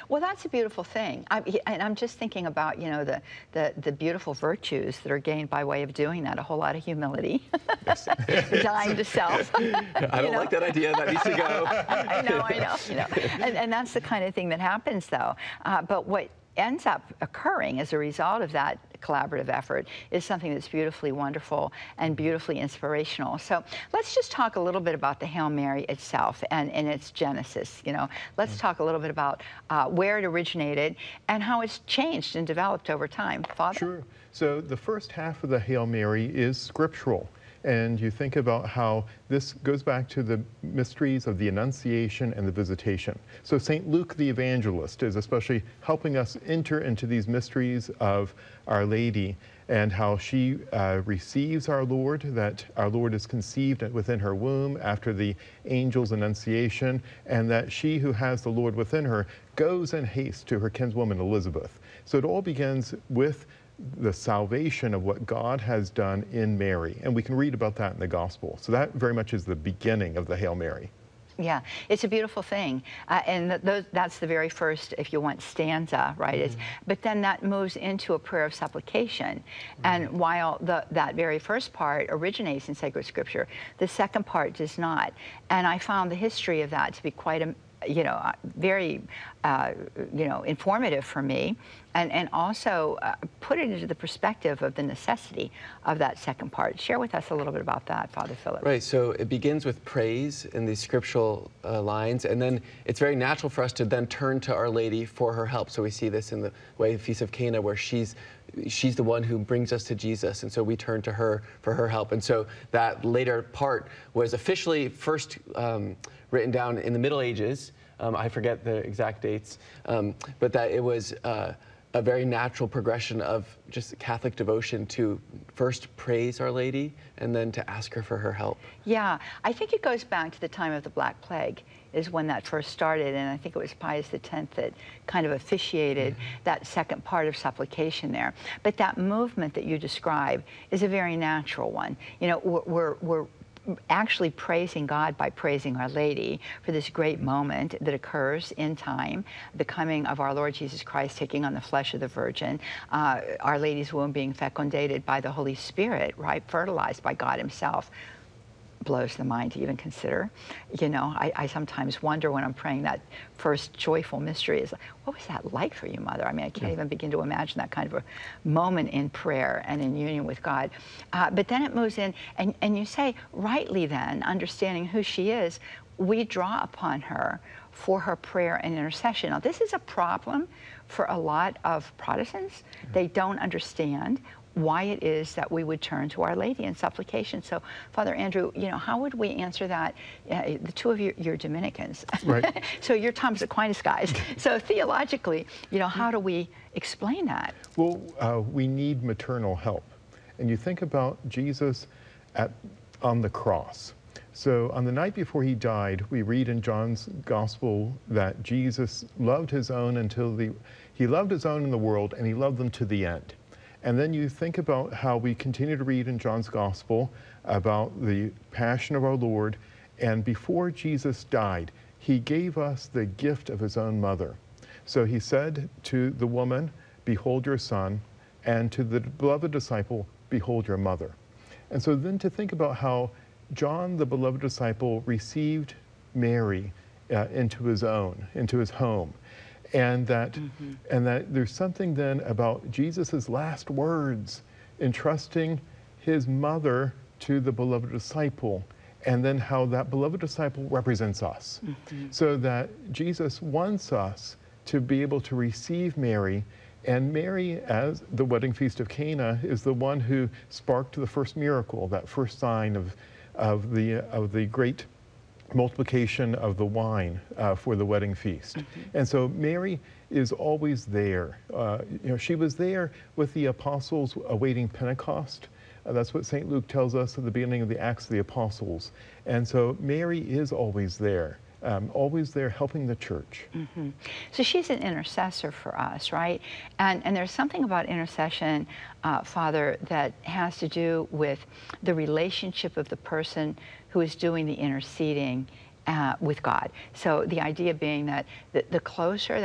Well, that's a beautiful thing. And I'm just thinking about, you know, the beautiful virtues that are gained by way of doing that. A whole lot of humility, Yes. dying to self. I don't like that idea. That needs to go. I know, you know. And that's the kind of thing that happens, though. But what ends up occurring as a result of that collaborative effort is something that's beautifully wonderful and beautifully inspirational. So let's just talk a little bit about the Hail Mary itself and its genesis. You know, let's talk a little bit about where it originated and how it's changed and developed over time. Father? Sure. So the first half of the Hail Mary is scriptural. And you think about how this goes back to the mysteries of the Annunciation and the Visitation. So St. Luke the Evangelist is especially helping us enter into these mysteries of Our Lady and how she receives our Lord, that our Lord is conceived within her womb after the angel's annunciation, and that she who has the Lord within her goes in haste to her kinswoman Elizabeth. So it all begins with the salvation of what God has done in Mary. And we can read about that in the gospel. So that very much is the beginning of the Hail Mary. Yeah, it's a beautiful thing. And that's the very first, if you want, stanza, right? But then that moves into a prayer of supplication. And while that very first part originates in sacred scripture, the second part does not. And I found the history of that to be quite very, informative for me, and also put it into the perspective of the necessity of that second part. Share with us a little bit about that, Father Philip. Right, so it begins with praise in these scriptural lines, and then it's very natural for us to then turn to Our Lady for her help. So we see this in the way of Feast of Cana, where she's the one who brings us to Jesus, and so we turn to her for her help. And so that later part was officially first written down in the Middle Ages. I forget the exact dates, but that it was a very natural progression of just Catholic devotion to first praise Our Lady and then to ask her for her help. Yeah, I think it goes back to the time of the Black Plague is when that first started, and I think it was Pius X that kind of officiated that second part of supplication there. But that movement that you describe is a very natural one. You know, we're actually praising God by praising Our Lady for this great moment that occurs in time, the coming of our Lord Jesus Christ taking on the flesh of the Virgin, Our Lady's womb being fecundated by the Holy Spirit, right, fertilized by God Himself. Blows the mind to even consider. You know, I sometimes wonder when I'm praying that first joyful mystery is, what was that like for you, Mother? I mean, I can't even begin to imagine that kind of a moment in prayer and in union with God. But then it moves in, and you say, rightly then, understanding who she is, we draw upon her for her prayer and intercession. Now, this is a problem for a lot of Protestants. They don't understand why it is that we would turn to Our Lady in supplication. So, Father Andrew, you know, how would we answer that? The two of you, you're Dominicans. Right. So you're Thomas Aquinas guys. So theologically, you know, how do we explain that? Well, we need maternal help. And you think about Jesus on the cross. So on the night before He died, we read in John's Gospel that Jesus loved His own He loved His own in the world, and He loved them to the end. And then you think about how we continue to read in John's Gospel about the passion of our Lord. And before Jesus died, He gave us the gift of His own mother. So He said to the woman, behold your son, and to the beloved disciple, behold your mother. And so then to think about how John, the beloved disciple, received Mary into his home. And that there's something then about Jesus's last words entrusting His mother to the beloved disciple, and then how that beloved disciple represents us. So that Jesus wants us to be able to receive Mary, and Mary, as the wedding feast of Cana, is the one who sparked the first miracle, that first sign of the great multiplication of the wine for the wedding feast. And so Mary is always there. She was there with the apostles awaiting Pentecost. That's what St. Luke tells us at the beginning of the Acts of the Apostles. And so Mary is always there helping the church. So she's an intercessor for us, right? And there's something about intercession, Father, that has to do with the relationship of the person who is doing the interceding with God. So the idea being that the closer